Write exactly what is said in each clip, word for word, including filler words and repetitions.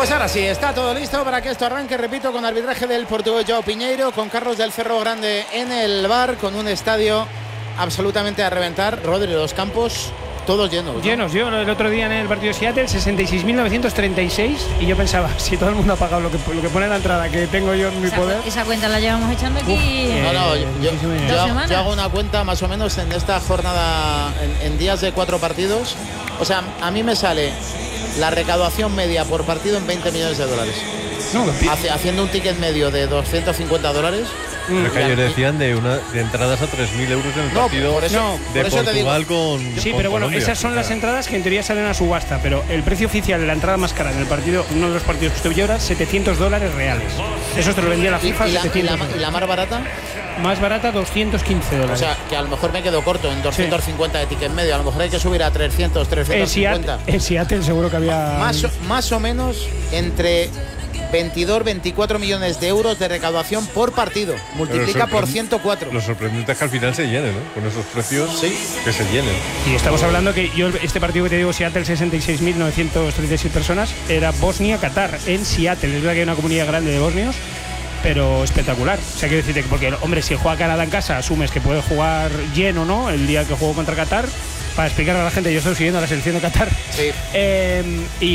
Pues ahora sí, está todo listo para que esto arranque, repito, con arbitraje del portugués Joao Piñeiro, con Carlos del Cerro Grande en el bar, con un estadio absolutamente a reventar. Rodri, los campos todos llenos, ¿no? Llenos. Yo el otro día en el partido de Seattle, sesenta y seis mil novecientos treinta y seis, y yo pensaba, si todo el mundo ha pagado lo que, lo que pone en la entrada, que tengo yo en mi esa, poder. Esa cuenta la llevamos echando aquí. Uf, No, no, eh, yo, yo, yo, yo hago una cuenta más o menos en esta jornada, en, en días de cuatro partidos. O sea, a mí me sale la recaudación media por partido en veinte millones de dólares. No, Hace, haciendo un ticket medio de doscientos cincuenta dólares. Pero que ayer decían de, una, de entradas a tres mil euros en el No, partido por eso- no, de por eso te Portugal digo. con Sí, con pero bueno, Colombia. esas son las entradas que en teoría salen a subasta, pero el precio oficial de la entrada más cara en el partido, uno de los partidos que estuve yo, era setecientos dólares reales. Eso te lo vendía la Y, FIFA. y la, y, setecientos la, y la más barata, más barata, doscientos quince o dólares. sea, que a lo mejor me quedo corto en doscientos cincuenta de ticket medio. A lo mejor hay que subir a trescientos, en, trescientos cincuenta. Seattle, en Seattle seguro que había Más o, más o menos entre veintidós, veinticuatro millones de euros de recaudación por partido. Multiplica por ciento cuatro. Lo sorprendente es que al final se llenen, ¿no? Con esos precios, Sí. que se llenen. Y estamos hablando que yo, este partido que te digo, Seattle, sesenta y seis mil novecientos treinta y seis personas, era Bosnia-Qatar, en Seattle. Es verdad que hay una comunidad grande de bosnios, pero espectacular. O sea, quiero decirte que, porque, hombre, si juega Canadá en casa, asumes que puede jugar lleno, ¿no? El día que jugó contra Qatar. Para explicar a la gente, yo estoy siguiendo a la selección de Qatar. Sí. Eh,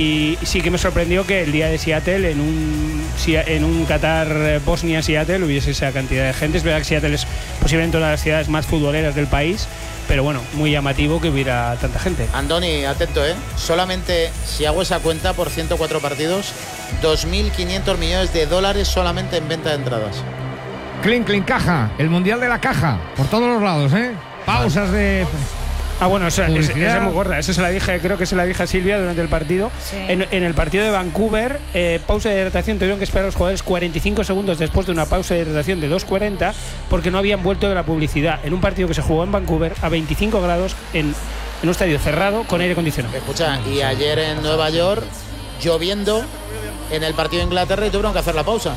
y sí que me sorprendió que el día de Seattle, en un, en un Qatar Bosnia-Seattle, hubiese esa cantidad de gente. Es verdad que Seattle es posiblemente una de las ciudades más futboleras del país, pero bueno, muy llamativo que hubiera tanta gente. Andoni, atento, ¿eh? Solamente, si hago esa cuenta por ciento cuatro partidos, dos mil quinientos millones de dólares solamente en venta de entradas. Clean, clean, caja. El mundial de la caja. Por todos los lados, ¿eh? Pausas de... Ah, bueno, esa, esa, Publicidad. esa es muy gorda. Eso se la dije, creo que se la dije a Silvia durante el partido. Sí. En, en el partido de Vancouver, eh, pausa de hidratación, tuvieron que esperar a los jugadores cuarenta y cinco segundos después de una pausa de hidratación de dos cuarenta porque no habían vuelto de la publicidad. En un partido que se jugó en Vancouver a veinticinco grados en, en un estadio cerrado con aire acondicionado. Escucha, y ayer en Nueva York, lloviendo en el partido de Inglaterra y tuvieron que hacer la pausa.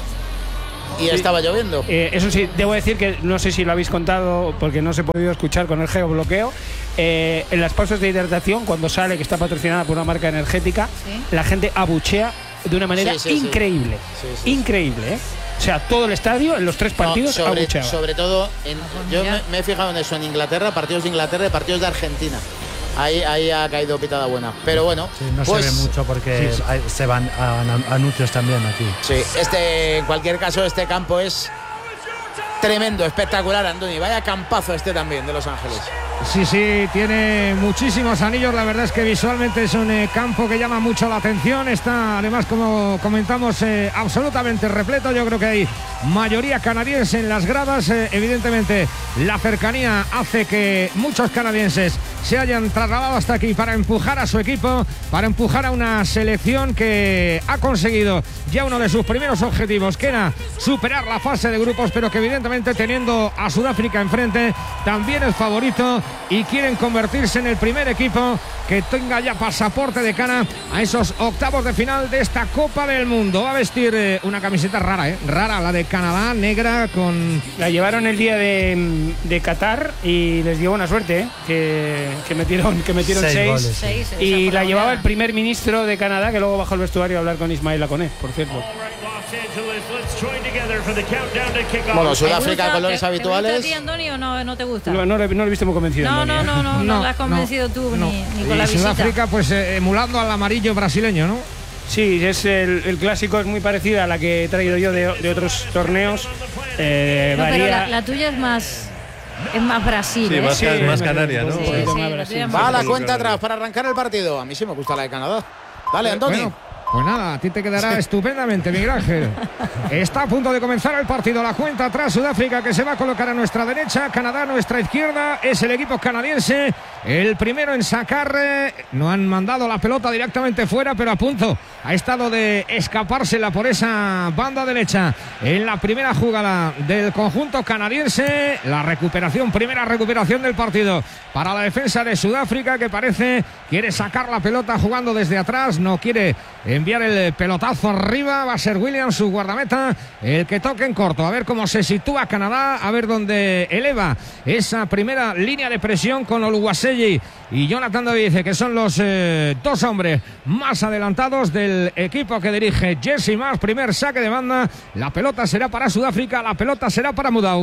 Y Sí. estaba lloviendo. Eh, eso sí, debo decir que no sé si lo habéis contado porque no se ha podido escuchar con el geobloqueo. Eh, en las pausas de hidratación, cuando sale, que está patrocinada por una marca energética, Sí. la gente abuchea de una manera Sí, sí, sí. increíble. Sí, sí, sí. Increíble, ¿eh? O sea, todo el estadio, en los tres No, partidos, sobre, abucheaba. sobre todo, en, yo me, me he fijado en eso, en Inglaterra, partidos de Inglaterra y partidos de Argentina. Ahí, ahí ha caído pitada buena. Pero bueno, Sí, no pues, se ve mucho porque sí, sí. hay- se van a, a- anuncios también aquí. Sí, este, en cualquier caso, este campo es tremendo, espectacular, Andoni. Vaya campazo este también de Los Ángeles. Sí, sí, tiene muchísimos anillos. La verdad es que visualmente es un eh, campo que llama mucho la atención. Está, además, como comentamos, eh, absolutamente repleto. Yo creo que hay mayoría canadiense en las gradas. Eh, evidentemente, la cercanía hace que muchos canadienses se hayan trasladado hasta aquí para empujar a su equipo, para empujar a una selección que ha conseguido ya uno de sus primeros objetivos, que era superar la fase de grupos, pero que evidentemente, teniendo a Sudáfrica enfrente, también es favorito y quieren convertirse en el primer equipo que tenga ya pasaporte de cara a esos octavos de final de esta Copa del Mundo. Va a vestir eh, una camiseta rara, ¿eh? Rara, la de Canadá, negra con... La llevaron el día de, de Qatar y les dio buena suerte, ¿eh? que, que metieron, que metieron Seis seis. goles. Seis, esa Y fue la la llevaba goleada. el primer ministro de Canadá, que luego bajó al vestuario a hablar con Ismael Laconé, por cierto. Bueno, ¿Te Sudáfrica, gusta- colores te- ¿Te gusta a pues- habituales. ti, Antonio, o no, no te gusta? No, no, le- no lo he visto muy convencido. No, Antonio, no, ¿eh? no, no, no, la has convencido tú no. ni, ni con Y la visita. Sudáfrica, pues eh, emulando al amarillo brasileño, ¿no? Sí, es el, el clásico, es muy parecida a la que he traído yo de, de otros torneos. Eh, No, pero varía- la, la tuya es más, es más Brasil, Sí, ¿eh? más, Sí, ca- más me- canaria, ¿no? un Sí, poquito sí, más la Brasil. tuya es Va a la Sí, cuenta claro. atrás para arrancar el partido. A mí sí me gusta la de Canadá. Dale, Andoni. Bueno, pues nada, a ti te quedará estupendamente, Miguel Ángel. Está a punto de comenzar el partido. La cuenta atrás, Sudáfrica, que se va a colocar a nuestra derecha, Canadá a nuestra izquierda. Es el equipo canadiense el primero en sacar. eh, No han mandado la pelota directamente fuera, pero a punto ha estado de escapársela por esa banda derecha en la primera jugada del conjunto canadiense. La recuperación, primera recuperación del partido para la defensa de Sudáfrica, que parece quiere sacar la pelota jugando desde atrás, no quiere enviar el pelotazo arriba. Va a ser Williams, su guardameta, el que toque en corto. A ver cómo se sitúa Canadá, a ver dónde eleva esa primera línea de presión con Oluwase Selli y Jonathan David, que son los eh, dos hombres más adelantados del equipo que dirige Jesse Mas. Primer saque de banda, la pelota será para Sudáfrica, la pelota será para Mudau.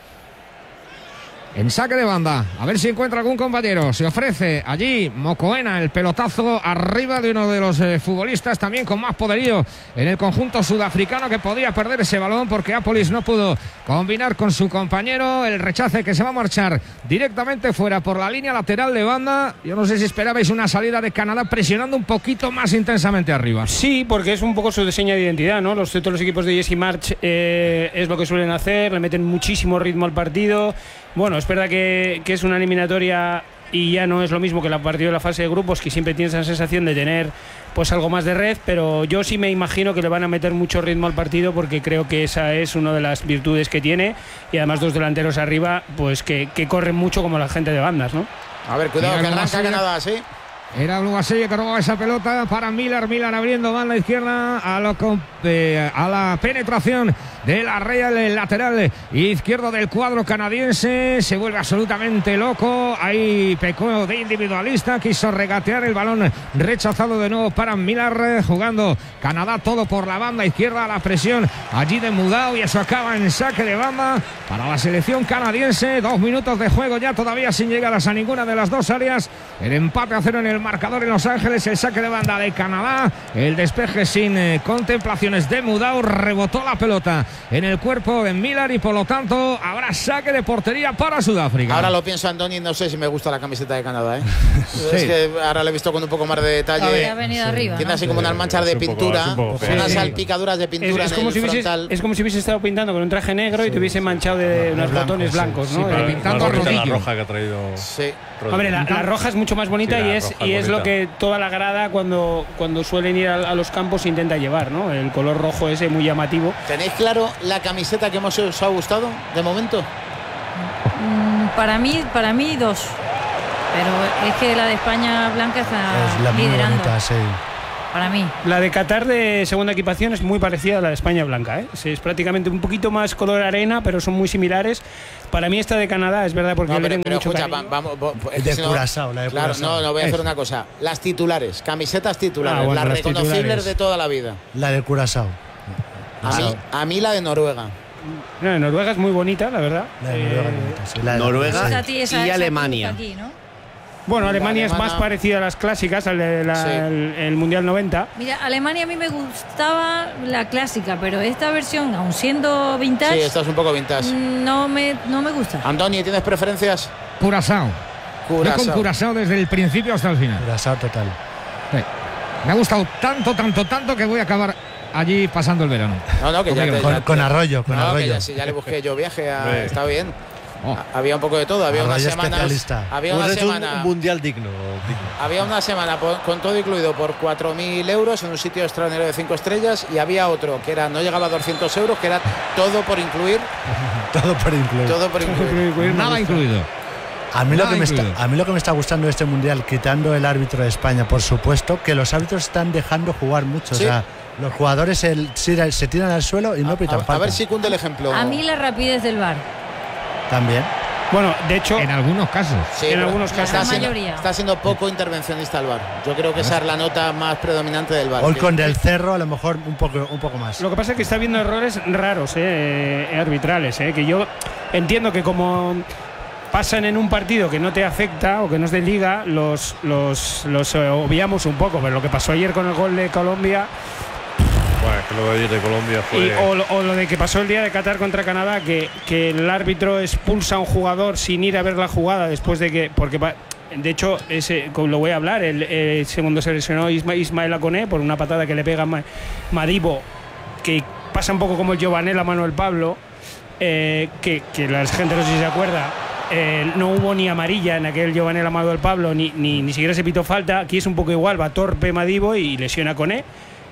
En saque de banda, a ver si encuentra algún compañero. Se ofrece allí Mokoena, el pelotazo arriba de uno de los eh, futbolistas también con más poderío en el conjunto sudafricano, que podía perder ese balón porque Apolis no pudo combinar con su compañero. El rechace que se va a marchar directamente fuera por la línea lateral de banda. Yo no sé si esperabais una salida de Canadá presionando un poquito más intensamente arriba. Sí, porque es un poco su diseño de identidad, ¿no? Los, todos los equipos de Jesse March eh, es lo que suelen hacer, le meten muchísimo ritmo al partido. Bueno, es verdad que, que es una eliminatoria y ya no es lo mismo que el partido de la fase de grupos, que siempre tienes esa sensación de tener pues algo más de red, pero yo sí me imagino que le van a meter mucho ritmo al partido, porque creo que esa es una de las virtudes que tiene, y además dos delanteros arriba pues que, que corren mucho como la gente de bandas, ¿no? A ver, cuidado, Mira, que arranca Canadá, Canadá, sí. Era Lugasella que robaba esa pelota para Miller. Miller abriendo banda izquierda a, lo, eh, a la penetración de la Real, el lateral izquierdo del cuadro canadiense. Se vuelve absolutamente loco. Ahí pecó de individualista, quiso regatear el balón, rechazado de nuevo para Miller. Jugando Canadá todo por la banda izquierda, la presión allí de Mudau, y eso acaba en saque de banda para la selección canadiense. Dos minutos de juego ya, todavía sin llegadas a ninguna de las dos áreas. El empate a cero en el marcador en Los Ángeles. El saque de banda de Canadá, el despeje sin eh, contemplaciones de Mudau. Rebotó la pelota en el cuerpo de Miller y por lo tanto habrá saque de portería para Sudáfrica. Ahora lo pienso, Andoni, no sé si me gusta la camiseta de Canadá, ¿eh? Sí. Es que ahora lo he visto con un poco más de detalle. Ha venido arriba, Tiene ¿no? así como unas manchas de Es un poco- pintura, es un poco feo. unas Sí. salpicaduras de Es, pintura es en como el si hubiese, frontal. es como si hubiese estado pintando con un traje negro y te hubiese manchado de unos blanco, botones sí. blancos, Sí, ¿no? pero Eh, pintando Más bonita la rodillo. roja que ha traído. Sí. Rodri. Hombre, la, la roja es mucho más bonita, Sí, y la es roja y es es lo bonita. que toda la grada cuando, cuando suelen ir a, a los campos intenta llevar, ¿no? El color rojo ese muy llamativo. ¿Tenéis claro la camiseta que hemos, os ha gustado de momento? Mm, Para mí, para mí dos. Pero es que la de España blanca Es está la muy liderando. bonita, sí. Para mí. La de Qatar de segunda equipación es muy parecida a la de España blanca, ¿eh? Sí, es prácticamente un poquito más color arena, pero son muy similares. Para mí esta de Canadá es verdad, porque No, yo le pero, tengo pero mucho escucha, cariño. va- vamos. bo- es De que si no- Curazao, la de Claro, Curazao. no, no, voy a hacer Eso. una cosa. Las titulares, camisetas titulares, Ah, bueno, las las reconocibles titulares. de toda la vida. La de Curazao. A mí, a mí la de Noruega. No, Noruega es muy bonita, la verdad. La de Eh, Noruega, bonita, sí. La de Noruega. Esa ti- esa- y esa Alemania. aquí, ¿no? bueno, La Alemania es alemana- más parecida a las clásicas, al de la- Sí. el, el Mundial noventa. Mira, Alemania a mí me gustaba la clásica, pero esta versión, aun siendo vintage, Sí, esta es un poco vintage. no me, no me gusta. Andoni, ¿tienes preferencias? Curazao. Yo con Curazao. Curazao desde el principio hasta el final. Curazao total. Sí. Me ha gustado tanto, tanto, tanto que voy a acabar allí pasando el verano. No, no, que ya, Con- te- Con, ya- con arroyo, con no, que arroyo. ya, sí, ya le busqué yo viaje, a- Hombre. está bien. Oh. Ha- Había un poco de todo, había unas Arroyo semanas. especialista. Había Hemos una hecho un, semana. un mundial digno, digno. Había una semana por- con todo incluido por cuatro mil euros en un sitio extraordinario de cinco estrellas, y había otro que era no llegaba a doscientos euros, que era todo por incluir. Todo por incluir. Todo por incluir. Nada incluido. A mí, lo Nada que me está, incluido. a mí lo que me está gustando de este mundial, quitando el árbitro de España, por supuesto, que los árbitros están dejando jugar mucho. Sí. O sea, los jugadores el- se, se tiran al suelo y no A, pitan a- a falta. ver si cunde el ejemplo. A mí la rapidez del VAR. También. Bueno, de hecho, En algunos casos. Sí, en pero algunos casos. está La siendo, mayoría. está siendo poco intervencionista el VAR. Yo creo que esa es la nota más predominante del VAR. Hoy Que- con Del Cerro a lo mejor un poco, un poco más. lo que pasa es que está habiendo errores raros, eh, eh, arbitrales, eh, que yo entiendo que como pasan en un partido que no te afecta o que no es de liga, los, los, los eh, obviamos un poco, pero lo que pasó ayer con el gol de Colombia, Bueno, es que lo de ayer de Colombia y- fue. o, lo- o lo de que pasó el día de Qatar contra Canadá, que, que el árbitro expulsa a un jugador sin ir a ver la jugada después de que, porque va- de hecho, ese, con- lo voy a hablar, el, el segundo se lesionó Isma, Ismael Aconé por una patada que le pega Ma- Madibo, que pasa un poco como el Giovanel a Manuel Pablo, eh, que, que la gente no sé si se acuerda, eh, no hubo ni amarilla en aquel Giovanel a Manuel Pablo, ni, ni, ni siquiera se pitó falta. Aquí es un poco igual, va torpe Madibo y lesiona a Aconé.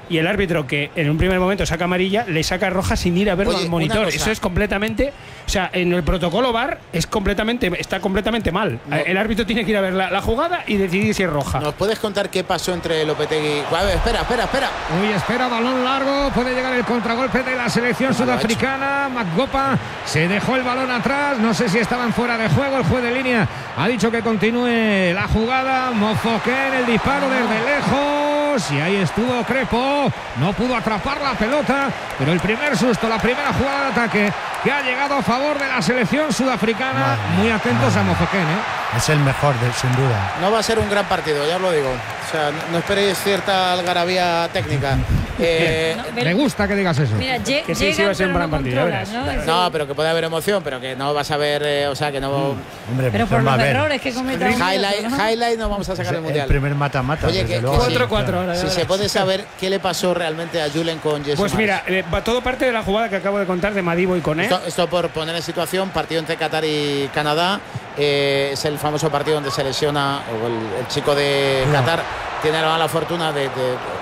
y el árbitro, que en un primer momento saca amarilla, le saca roja sin ir a verlo Oye, al monitor. una cosa. Eso es completamente, o sea, en el protocolo V A R es completamente, está completamente mal. No. El árbitro tiene que ir a ver la, la jugada y decidir si es roja. ¿Nos puedes contar qué pasó entre Lopetegui? A ver, espera, espera, espera. Uy, espera, balón largo, puede llegar el contragolpe de la selección sudafricana. Magopa se dejó el balón atrás, no sé si estaban fuera de juego. El juez de línea ha dicho que continúe la jugada. Mofoken, el disparo desde lejos, y ahí estuvo Crepo, no pudo atrapar la pelota, pero el primer susto, la primera jugada de ataque que ha llegado a favor de la selección sudafricana. Madre, muy atentos madre. a Mofoken, ¿eh? Es el mejor, de, sin duda. No va a ser un gran partido, ya os lo digo. O sea, no, no esperéis cierta algarabía técnica. Eh, No, Me gusta que digas eso. Mira, lle- Que sí, sí llegan, va a ser un pero gran no partido, ya controlan, verás. ¿no? Es no, decir, pero que puede haber emoción, pero que no vas a ver, eh, o sea, que no... Hombre, pero pues por va a los ver. errores que cometa un Highlight, otro, ¿no? highlight no vamos a sacar el El mundial. primer mata-mata. Oye, desde que- luego. que- cuatro cuatro ahora. ya Si se verás. puede saber qué le pasó realmente a Julen con Jesse Pues Marsch. mira, eh, va todo parte de la jugada que acabo de contar de Madibo y Koné. Esto, esto por poner en situación, partido entre Qatar y Canadá. Eh, es el famoso partido donde se lesiona, o el, el chico de No. Qatar tiene la mala fortuna de, de,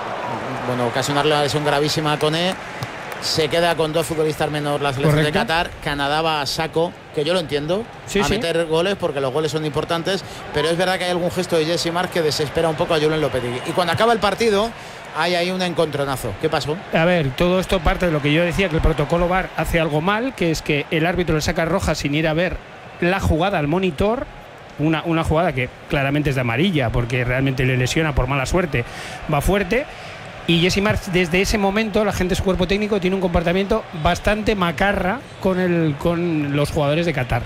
bueno, ocasionarle una lesión gravísima a Koné. Se queda con dos futbolistas menos la selección Correcto. de Qatar. Canadá va a saco, que yo lo entiendo, Sí, a sí. meter goles porque los goles son importantes, pero es verdad que hay algún gesto de Jesse Marsch que desespera un poco a Julen Lopetegui. Y cuando acaba el partido hay ahí un encontronazo. ¿Qué pasó? A ver, todo esto parte de lo que yo decía, que el protocolo V A R hace algo mal, que es que el árbitro le saca roja sin ir a ver la jugada al monitor. Una, una jugada que claramente es de amarilla, porque realmente le lesiona por mala suerte, va fuerte. Y Jesse Marsch, desde ese momento, la gente de su cuerpo técnico tiene un comportamiento bastante macarra con, el, con los jugadores de Qatar.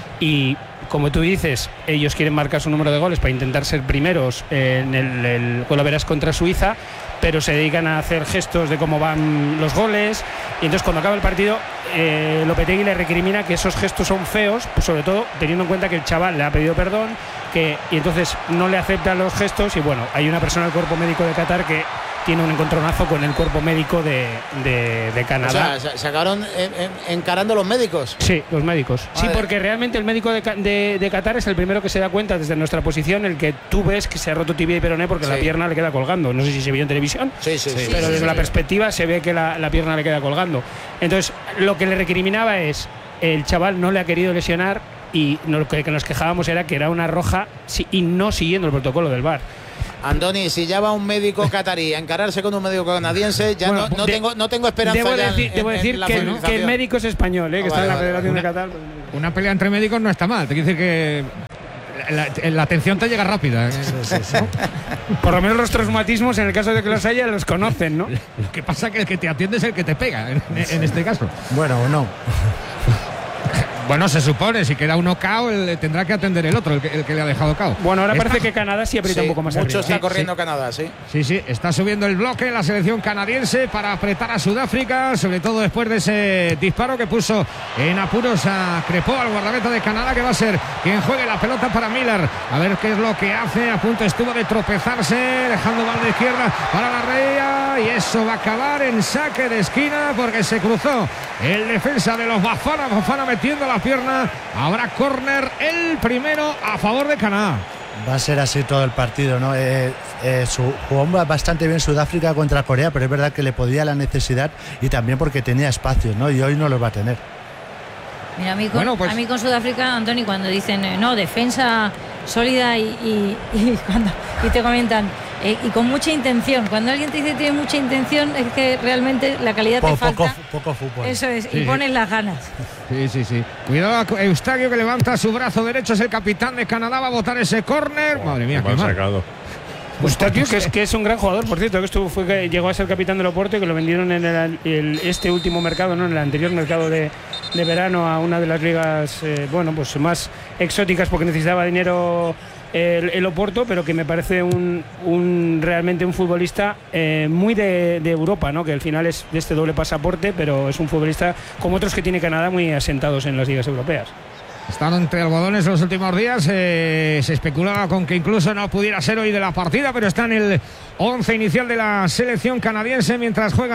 Y como tú dices, ellos quieren marcar su número de goles para intentar ser primeros en el, el Golaveras contra Suiza, pero se dedican a hacer gestos de cómo van los goles. Y entonces, cuando acaba el partido, eh, Lopetegui le recrimina que esos gestos son feos, pues sobre todo teniendo en cuenta que el chaval le ha pedido perdón, que, y entonces no le aceptan los gestos. Y bueno, hay una persona del cuerpo médico de Qatar que tiene un encontronazo con el cuerpo médico de, de, de Canadá. O sea, se, se acabaron eh, eh, encarando los médicos. Sí, los médicos. Sí, Vale. porque realmente el médico de, Ca- de, de Qatar es el primero que se da cuenta desde nuestra posición, el que tú ves que se ha roto tibia y peroné porque Sí. la pierna le queda colgando. No sé si se vio en televisión, Sí, sí, sí. pero sí, desde sí. la perspectiva se ve que la, la pierna le queda colgando. Entonces, lo que le recriminaba es, el chaval no le ha querido lesionar, y no- lo que, que nos quejábamos era que era una roja si- y no siguiendo el protocolo del V A R. Andoni, si ya va un médico catarí a encararse con un médico canadiense, ya Bueno, no, no de- tengo, no tengo esperanza Debo ya en- decir, debo en- en decir la que, el, fidelización. que el médico es español, ¿eh? que Ah, está en la vale, Federación vale. de Qatar. Una pelea entre médicos no está mal, te quiere decir que la, la- la atención te llega rápida, ¿eh? Por lo menos los traumatismos, en el caso de que los haya, los conocen, ¿no? Lo que pasa es que el que te atiende es el que te pega, en, en este caso. Bueno, o no. Bueno, se supone, si queda uno cao, el- tendrá que atender el otro, el que, el que le ha dejado cao. Bueno, ahora Está- parece que Canadá sí aprieta Sí, un poco más mucho arriba. está Sí, corriendo sí. Canadá, sí. Sí, sí, está subiendo el bloque la selección canadiense para apretar a Sudáfrica, sobre todo después de ese disparo que puso en apuros a Crepó, al guardameta de Canadá, que va a ser quien juegue la pelota para Miller. A ver qué es lo que hace, a punto estuvo de tropezarse, dejando banda izquierda para la Reía, y eso va a acabar en saque de esquina porque se cruzó el defensa de los Bafana, Bafana metiendo la pierna. Habrá córner, el primero a favor de Canadá. Va a ser así todo el partido, ¿no? Eh, eh, su, jugó bastante bien Sudáfrica contra Corea, pero es verdad que le podía la necesidad y también porque tenía espacios, ¿no? Y hoy no los va a tener. Mira, a mí con, Bueno, pues- a mí con Sudáfrica, Antoni, cuando dicen eh, no, defensa sólida y, y, y cuando, y te comentan eh, y con mucha intención. Cuando alguien te dice que tiene mucha intención, es que realmente la calidad Po- te falta. poco, poco fútbol. Eso es, Sí, y sí. pones las ganas. Sí, sí, sí. Cuidado a Eustaquio, que levanta su brazo derecho, es el capitán de Canadá, va a botar ese córner. Madre mía, Qué qué mal mal. sacado. Eustaquio, que es, que es un gran jugador, por cierto, que estuvo, fue que llegó a ser capitán del Oporto y que lo vendieron en el, el- este último mercado, no en el anterior mercado de, de verano, a una de las ligas eh, bueno, pues más exóticas porque necesitaba dinero el, el Oporto, pero que me parece un, un realmente un futbolista eh, muy de, de Europa, ¿no? Que al final es de este doble pasaporte, pero es un futbolista como otros que tiene Canadá muy asentados en las ligas europeas. Están entre algodones los últimos días. eh, se especulaba con que incluso no pudiera ser hoy de la partida, pero está en el once inicial de la selección canadiense mientras juega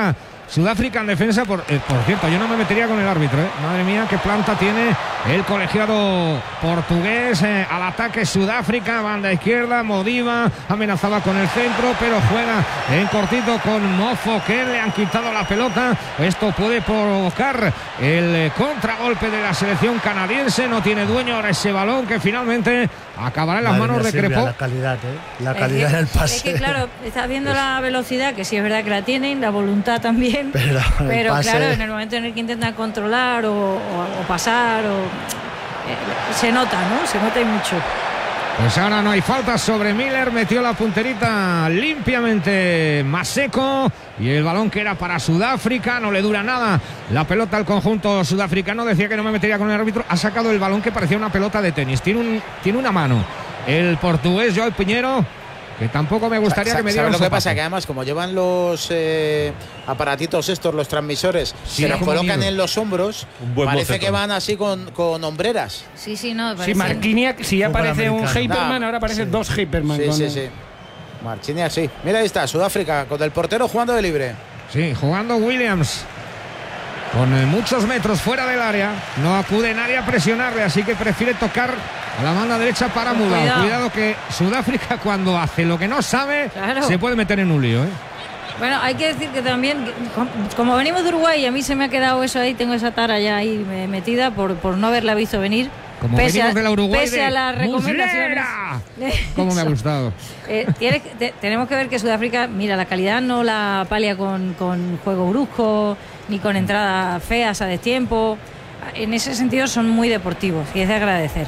Sudáfrica en defensa, por, eh, por cierto, yo no me metería con el árbitro, ¿eh? Madre mía, qué planta tiene el colegiado portugués. Eh, al ataque Sudáfrica, banda izquierda, Modiba amenazaba con el centro, pero juega en cortito con Mofoken, le han quitado la pelota. Esto puede provocar el eh, contragolpe de la selección canadiense. No tiene dueño ahora ese balón que finalmente acabará en las Madre manos mía, de Silvia, Crepó. La calidad, ¿eh? La Es calidad que- del pase. Es que claro, estás viendo la velocidad, que sí es verdad que la tienen, la voluntad también. Pero el Pero pase- claro, en el momento en el que intentan controlar o, o- o pasar, o, eh, se nota, ¿no? Se nota y mucho. Pues ahora no hay falta sobre Miller, metió la punterita limpiamente Maseko y el balón que era para Sudáfrica, no le dura nada la pelota al conjunto sudafricano. Decía que no me metería con el árbitro, ha sacado el balón que parecía una pelota de tenis, tiene, un, tiene una mano el portugués Joao Piñeiro, que tampoco me gustaría Sa- que me diera ¿Sabes un lo que pasa? sopapo. Que además, como llevan los eh, aparatitos estos, los transmisores, Sí, se los como colocan miedo. en los hombros, Un buen parece bocetón. que van así con, con hombreras. Sí, sí, no. Sí, parece- Marquinhos, si ya Fútbol parece un americano. Hyperman, Nah, ahora parece sí. dos Hyperman. Sí, con- sí, sí. Marchini sí. Mira, ahí está, Sudáfrica, con el portero jugando de libre. Sí, jugando Williams con eh, muchos metros fuera del área, no acude nadie a presionarle, así que prefiere tocar a la mano derecha para Con Mula. cuidado. Cuidado que Sudáfrica, cuando hace lo que no sabe, Claro. se puede meter en un lío, ¿eh? Bueno, hay que decir que también, que com- como venimos de Uruguay, a mí se me ha quedado eso ahí, tengo esa tara ya ahí eh, metida por, por no haberla visto venir. Como pese venimos a, de la Uruguay pese de a las recomendaciones. Muslera. Cómo me ha gustado. Eh, tiene que- te- tenemos que ver que Sudáfrica, mira, la calidad no la palia con, con juego brusco, ni con entradas feas a destiempo. En ese sentido son muy deportivos y es de agradecer.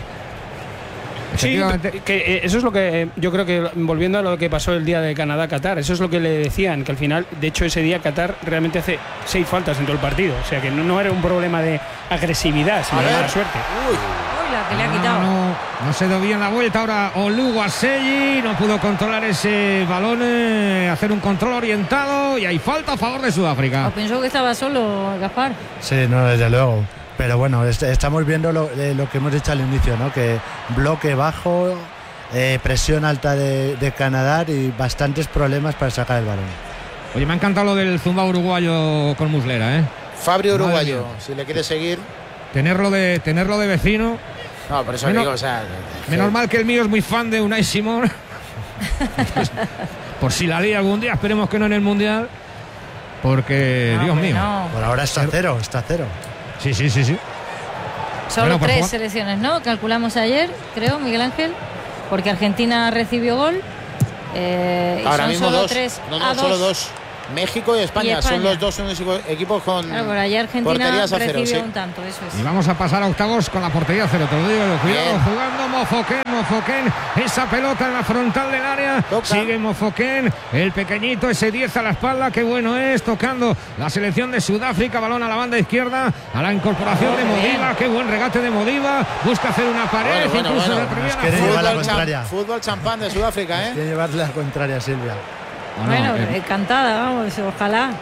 Sí, Efectivamente. que eh, eso es lo que eh, yo creo que, volviendo a lo que pasó el día de Canadá-Qatar, eso es lo que le decían, que al final, de hecho, ese día Qatar realmente hace seis faltas en todo el partido. O sea que no, no era un problema de agresividad, sino A de ver. mala suerte. Uy, Uy, la que le ha No, quitado. no, no se dio bien la vuelta. Ahora Oluwaseyi no pudo controlar ese balón, eh, hacer un control orientado y hay falta a favor de Sudáfrica. ¿O pensó que estaba solo, Gaspar? Sí, no, desde luego. Pero bueno, est- estamos viendo lo, eh, lo que hemos dicho al inicio, ¿no? Que bloque bajo, eh, presión alta de, de Canadá y bastantes problemas para sacar el balón. Oye, me ha encantado lo del zumba uruguayo con Muslera, ¿eh? Fabio Madre Uruguayo, mía. si le quiere seguir. Tenerlo de, tenerlo de vecino. No, por eso Menos- digo, o sea. Menos que- mal que el mío es muy fan de Unai Simón. Por si la lía algún día, esperemos que no en el Mundial. Porque, No, Dios hombre, mío. no. Por ahora está cero, está cero. Sí, sí, sí, sí. Solo Bueno, pues tres juega- selecciones, ¿no? Calculamos ayer, creo, Miguel Ángel, porque Argentina recibió gol. eh, y Ahora son mismo solo dos. tres. No, no, Ah, solo dos. México y España, Y España. son los dos únicos equipos con Claro, por allá Argentina porterías a cero. recibió Sí. un tanto, eso es. Y vamos a pasar a octavos con la portería cero, te lo digo. Cuidado, Bien. jugando Mofoken, Mofoken, esa pelota en la frontal del área. Toca. Sigue Mofoken, el pequeñito, ese diez a la espalda, qué bueno es, tocando la selección de Sudáfrica, balón a la banda izquierda, a la incorporación de Modiba, qué buen regate de Modiba, busca hacer una pared, Bueno, bueno, incluso bueno. se atrevía Nos a quiere la- llevar la Fútbol, contraria. cham- fútbol champán de Sudáfrica, ¿eh? Quiere llevarle la contraria, Silvia. Bueno, Bueno, eh, encantada, vamos, ojalá.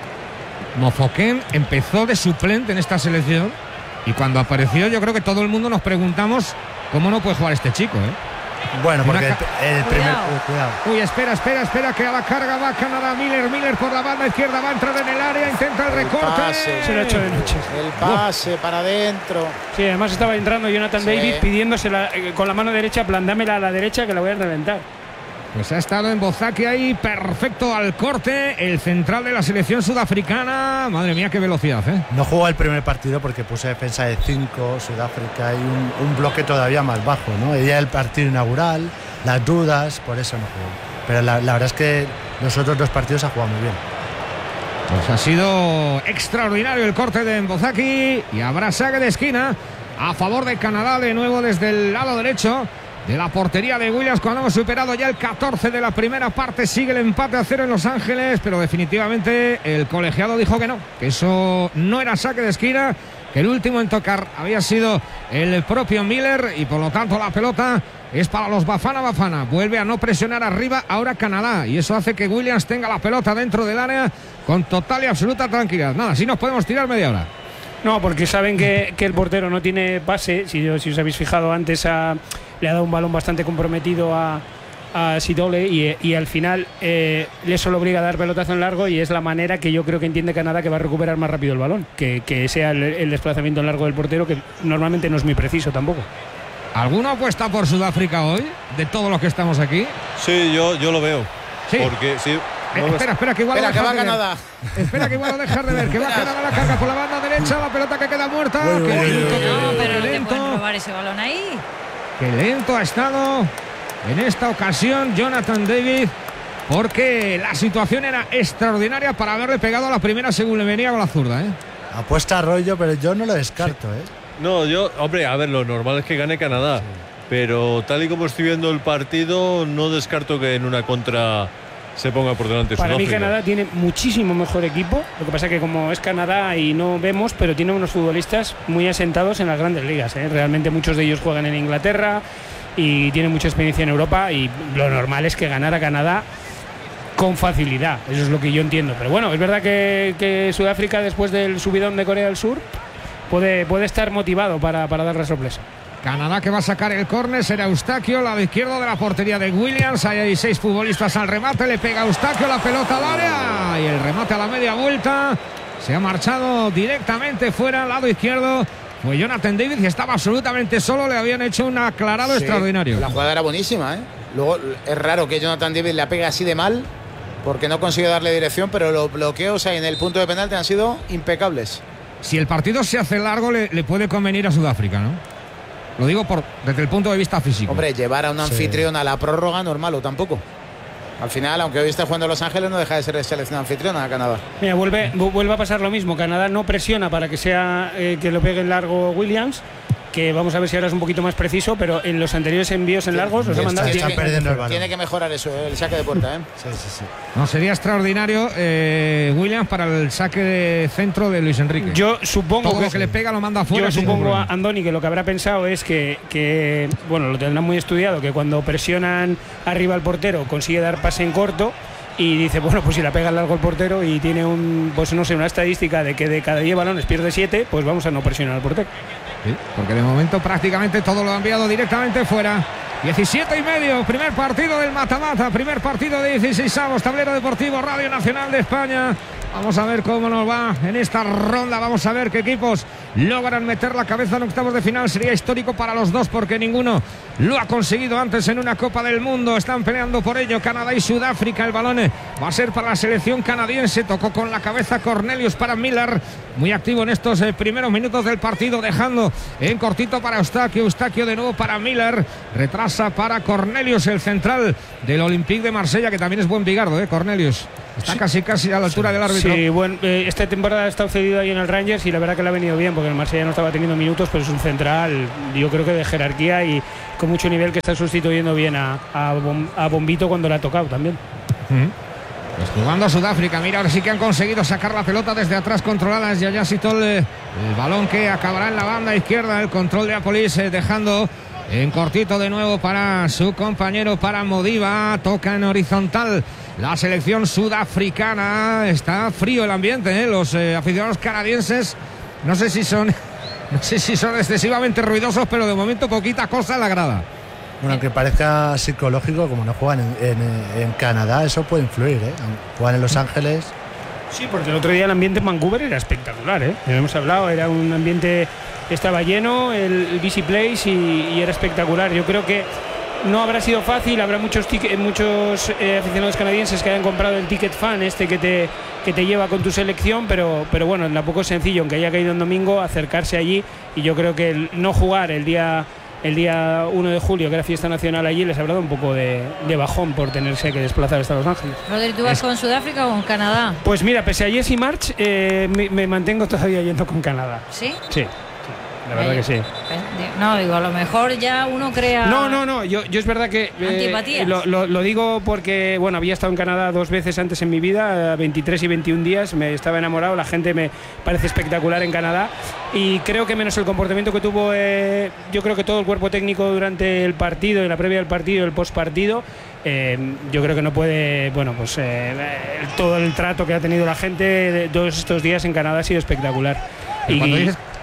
Mofoken empezó de suplente en esta selección y cuando apareció yo creo que todo el mundo nos preguntamos cómo no puede jugar este chico, ¿eh? Bueno, porque el, Una el primer. Cuidado. uh, cuidado. Uy, espera, espera, espera, que a la carga va Canadá. Miller, Miller por la banda izquierda, va a entrar en el área, intenta el recorte. pase. Se lo ha hecho de noche. El pase para adentro. Sí, además estaba entrando Jonathan Sí. David pidiéndosela eh, con la mano derecha, plandámela a la derecha que la voy a reventar. Pues ha estado en Bozaki ahí, perfecto al corte, el central de la selección sudafricana. Madre mía, qué velocidad, ¿eh? No jugó el primer partido porque puso defensa de cinco, Sudáfrica y un, un bloque todavía más bajo, ¿no? Y ya el partido inaugural, las dudas, por eso no jugó. Pero la, la verdad es que los otros dos partidos ha jugado muy bien. Pues ha sido extraordinario el corte de Mbozaki y habrá saque de esquina a favor de Canadá de nuevo desde el lado derecho de la portería de Williams cuando hemos superado ya el catorce de la primera parte. Sigue el empate a cero en Los Ángeles, pero definitivamente el colegiado dijo que no, que eso no era saque de esquina, que el último en tocar había sido el propio Miller y por lo tanto la pelota es para los Bafana Bafana. Vuelve a no presionar arriba ahora Canadá y eso hace que Williams tenga la pelota dentro del área con total y absoluta tranquilidad. Nada, así nos podemos tirar media hora. No, porque saben que, que el portero no tiene pase. Si, si os habéis fijado antes, a, le ha dado un balón bastante comprometido a, a Sidole y, y al final eh, eso lo obliga a dar pelotazo en largo y es la manera que yo creo que entiende Canadá que va a recuperar más rápido el balón, que, que sea el, el desplazamiento en largo del portero, que normalmente no es muy preciso tampoco. ¿Alguna apuesta por Sudáfrica hoy, de todos los que estamos aquí? Sí, yo, yo lo veo. Sí. Porque sí. Eh, espera, espera, que igual Espera, lo que va dejas de ver. Canadá. Espera, que igual lo dejas de ver. Que va Canadá, la carga por la banda derecha, la pelota que queda muerta. Uy, Qué uy, uy, lento, uy, No, uy. pero no qué te pueden lento. robar ese balón ahí. Qué lento ha estado en esta ocasión Jonathan David, porque la situación era extraordinaria para haberle pegado a la primera según le venía con la zurda, ¿eh? Apuesta a Rollo, pero yo no lo descarto, ¿eh? No, yo, hombre, a ver, lo normal es que gane Canadá. Sí. Pero tal y como estoy viendo el partido, no descarto que en una contra se ponga por delante Para Sudáfrica. mí Canadá tiene muchísimo mejor equipo, lo que pasa es que como es Canadá y no vemos, pero tiene unos futbolistas muy asentados en las grandes ligas, ¿eh? Realmente muchos de ellos juegan en Inglaterra y tienen mucha experiencia en Europa y lo normal es que ganara Canadá con facilidad, eso es lo que yo entiendo. Pero bueno, es verdad que, que Sudáfrica después del subidón de Corea del Sur puede, puede estar motivado para, para dar la sorpresa. Canadá que va a sacar el córner, será Eustaquio, lado izquierdo de la portería de Williams. Ahí hay seis futbolistas al remate, le pega Eustaquio la pelota al área y el remate a la media vuelta. Se ha marchado directamente fuera, al lado izquierdo. Fue Jonathan David y estaba absolutamente solo, le habían hecho un aclarado Sí, extraordinario. La jugada era buenísima, ¿eh? Luego es raro que Jonathan David la pegue así de mal, porque no consigue darle dirección, pero los bloqueos ahí en el punto de penalti han sido impecables. Si el partido se hace largo, le, le puede convenir a Sudáfrica, ¿no? Lo digo por, desde el punto de vista físico. Hombre, llevar a un anfitrión Sí. a la prórroga normal o tampoco. Al final, aunque hoy esté jugando Los Ángeles, no deja de ser selección anfitriona a Canadá. Mira, vuelve, vuelve a pasar lo mismo. Canadá no presiona para que sea eh, que lo pegue en largo Williams, que vamos a ver si ahora es un poquito más preciso, pero en los anteriores envíos en largos los ha mandado. Está Tiene que- perdiendo el balón. Tiene que mejorar eso, el saque de puerta, ¿eh? Sí, sí, sí. No, sería extraordinario eh, Williams para el saque de centro de Luis Enrique. Yo supongo Todo que, lo que le pega lo manda fuera. yo sin supongo a problema. Andoni que lo que habrá pensado es que, que, bueno, lo tendrán muy estudiado, que cuando presionan arriba al portero consigue dar pase en corto y dice, bueno, pues si la pega largo el portero y tiene un, pues no sé, una estadística de que de cada diez balones pierde siete, pues vamos a no presionar al portero. Sí, porque de momento prácticamente todo lo ha enviado directamente fuera. diecisiete y medio, primer partido del mata-mata, primer partido de dieciseisavos, tablero deportivo Radio Nacional de España. Vamos a ver cómo nos va en esta ronda, vamos a ver qué equipos logran meter la cabeza en octavos de final. Sería histórico para los dos porque ninguno lo ha conseguido antes en una Copa del Mundo. Están peleando por ello Canadá y Sudáfrica. El balón va a ser para la selección canadiense. Tocó con la cabeza Cornelius para Miller, muy activo en estos eh, primeros minutos del partido, dejando en cortito para Eustaquio. Eustaquio de nuevo para Miller, retrasa para Cornelius, el central del Olympique de Marsella, que también es buen bigardo, ¿eh? Cornelius está sí. casi casi a la altura sí. del árbitro. Sí, bueno, eh, esta temporada ha estado cedido ahí en el Rangers y la verdad que le ha venido bien, porque el Marsella no estaba teniendo minutos, pero es un central, yo creo que de jerarquía y con mucho nivel, que está sustituyendo bien a, a, Bom, a Bombito cuando le ha tocado también. Uh-huh. Pues jugando a Sudáfrica, mira, ahora sí que han conseguido sacar la pelota desde atrás, controlada es Yaya Sitol, el balón que acabará en la banda izquierda, el control de Apolis, eh, dejando en cortito de nuevo para su compañero, para Modiva, toca en horizontal la selección sudafricana. Está frío el ambiente, ¿eh? Los eh, aficionados canadienses, no sé si son no sé si son excesivamente ruidosos, pero de momento poquita cosa en la grada. Bueno, aunque parezca psicológico, como no juegan en, en, en Canadá, eso puede influir, ¿eh? Juegan en Los Ángeles. Sí, porque el otro día el ambiente en Vancouver era espectacular, ¿eh? Ya hemos hablado, era un ambiente que estaba lleno, el, el B C Place, y, y era espectacular. Yo creo que no habrá sido fácil, habrá muchos muchos eh, aficionados canadienses que hayan comprado el ticket fan este que te, que te lleva con tu selección, pero, pero bueno, tampoco es sencillo, aunque haya caído en domingo, acercarse allí, y yo creo que el no jugar el día el día uno de julio, que era fiesta nacional allí, les habrá dado un poco de, de bajón por tenerse que desplazar hasta Los Ángeles. Rodri, ¿tú vas es... con Sudáfrica o con Canadá? Pues mira, pese a Jesse March, eh, me, me mantengo todavía yendo con Canadá. ¿Sí? Sí. La verdad que sí. No, digo, a lo mejor ya uno crea... No, no, no, yo, yo es verdad que... ¿Antipatías? Eh, lo, lo, lo digo porque, bueno, había estado en Canadá dos veces antes en mi vida, veintitrés y veintiún días, me estaba enamorado, la gente me parece espectacular en Canadá, y creo que menos el comportamiento que tuvo, eh, yo creo que todo el cuerpo técnico durante el partido, en la previa del partido, el postpartido, eh, yo creo que no puede, bueno, pues eh, todo el trato que ha tenido la gente de todos estos días en Canadá ha sido espectacular. Y cuando dices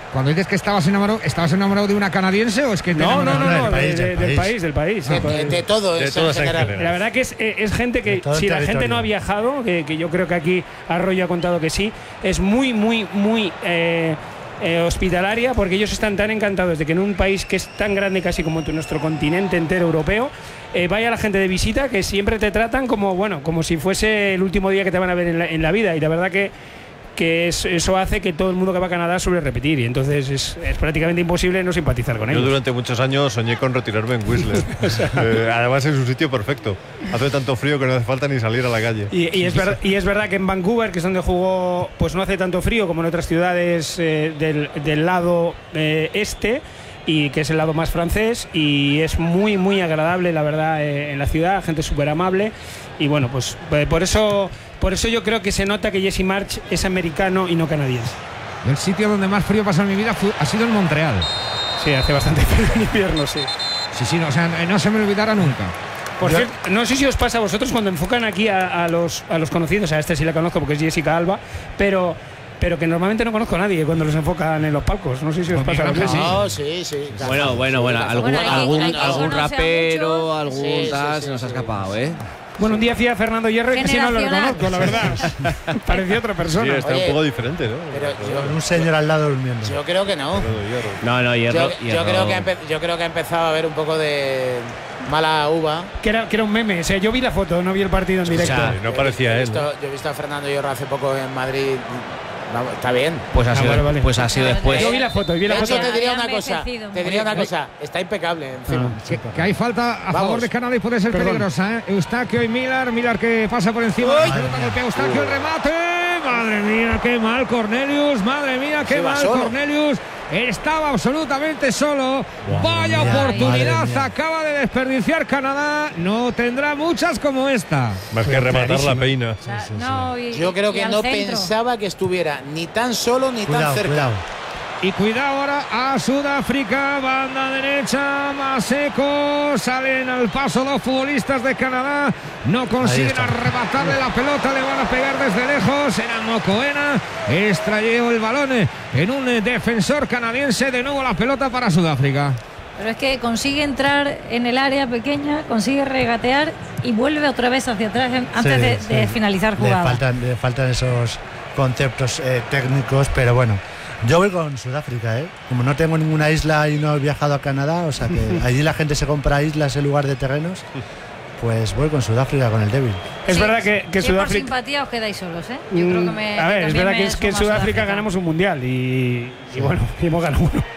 Cuando dices que estabas enamorado, ¿estabas enamorado de una canadiense o es que te No, no, enamoraste? no, no, del país, de- del de- del país. país, del país. De, del país. de- de todo De eso todos en en general. general. La verdad que es, es gente que, De todo el si la gente territorio. no ha viajado, que, que yo creo que aquí Arroyo ha contado que sí, es muy, muy, muy eh, eh, hospitalaria, porque ellos están tan encantados de que en un país que es tan grande casi como nuestro continente entero europeo, eh, vaya la gente de visita, que siempre te tratan como, bueno, como si fuese el último día que te van a ver en la, en la vida. Y la verdad que que es- eso hace que todo el mundo que va a Canadá suele repetir, y entonces es, es prácticamente imposible no simpatizar con Yo ellos. durante muchos años soñé con retirarme en Whistler. Eh, además es un sitio perfecto. Hace tanto frío que no hace falta ni salir a la calle. Y, y es ver- y es verdad que en Vancouver, que es donde jugó, pues no hace tanto frío como en otras ciudades eh, del, del lado eh, este, y que es el lado más francés, y es muy, muy agradable, la verdad, eh, en la ciudad, gente súper amable. Y bueno, pues eh, por eso, por eso yo creo que se nota que Jesse March es americano y no canadiense. El sitio donde más frío pasa en mi vida fue- ha sido en Montreal. Sí, hace bastante frío en invierno, sí. Sí, sí, no, o sea, no se me olvidará nunca. Por Yo- cierto, no sé si os pasa a vosotros cuando enfocan aquí a, a los, a los conocidos, a este sí la conozco porque es Jessica Alba, pero, pero que normalmente no conozco a nadie cuando los enfocan en los palcos. No sé si os Pues pasa Miguel lo mismo. Ángel, No, sí, sí. Bueno, bueno, bueno, algún, Bueno, hay que- algún, hay que algún conocer a rapero, muchos. algún Sí, sí, tal, sí, se nos ha sí. escapado, ¿eh? Bueno, un día fui a Fernando Hierro y casi no lo Generacional. reconozco, la verdad. Parecía otra Sí, persona. está Oye, un poco diferente, ¿no? Pero Con yo, un señor al lado durmiendo. yo creo que no. Fernando Hierro. No, no, hierro, Yo, yo hierro. creo que ha empe- yo creo que ha empezado a haber un poco de mala uva. Que era, que era un meme. O sea, yo vi la foto, no vi el partido en directo. sea, Sí, no Yo parecía he él. visto- ¿no? Yo he visto a Fernando Hierro hace poco en Madrid. Vamos, está bien. Pues ha Ah, sido, vale, vale. pues ha sido después. Yo vi la foto, y vi la De foto. hecho, te diría Había una cosa. envejecido Te diría muy una bien. cosa. Está impecable encima. Que, que hay falta a Vamos. favor de Canadá y puede ser Perdón. peligrosa, ¿eh? Eustaquio y Millar, Millar que pasa por encima de la pelota, golpea a Eustaquio, el remate. Madre mía, qué mal Cornelius, madre mía, qué Se va mal solo. Cornelius. Estaba absolutamente solo. Vaya mía, oportunidad madre mía. acaba de desperdiciar Canadá. No tendrá muchas como esta. Más que rematar la peina. O sea, no, y- Yo creo y que al no centro. pensaba que estuviera ni tan solo ni tan Cuidado, cerca. cuidado. Y cuidado ahora a Sudáfrica, banda derecha, Maseko, salen al paso dos futbolistas de Canadá, no consiguen está. arrebatarle la pelota, le van a pegar desde lejos, era Mokoena, extrayó el balón en un defensor canadiense, de nuevo la pelota para Sudáfrica. Pero es que consigue entrar en el área pequeña, consigue regatear y vuelve otra vez hacia atrás en- antes Sí, de, sí. de finalizar Le jugada. faltan, le faltan esos conceptos eh, técnicos, pero bueno. Yo voy con Sudáfrica, ¿eh? Como no tengo ninguna isla y no he viajado a Canadá, o sea que allí la gente se compra islas en lugar de terrenos, pues voy con Sudáfrica, con el débil. Es Sí, verdad que, que si es por Sudáfrica. simpatía os quedáis solos, ¿eh? Yo creo que me. A ver, es también verdad me que, es que en sumo a Sudáfrica ganamos un mundial y, y bueno, y hemos ganado uno.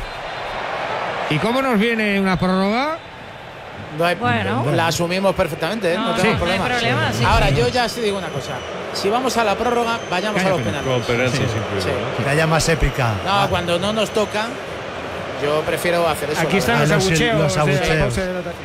¿Y cómo nos viene una prórroga? No hay- Bueno. La asumimos perfectamente, ¿eh? no, No, tenemos no hay problema. problema, sí. Ahora, yo ya sí digo una cosa. Si vamos a la prórroga, vayamos Que a haya los penalti. penales. Con penaltis Sí. incluido, Sí. ¿no? Que haya más épica. No, Ah, cuando no nos toca, yo prefiero hacer eso. Aquí la están verdad. los Ah, los- abucheos. los de la abucheos. pausa de la-